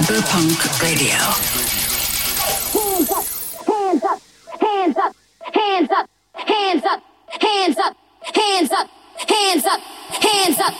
Cyberpunk Radio. Hands up, hands up, hands up, hands up, hands up, hands up, hands up, hands up, hands up.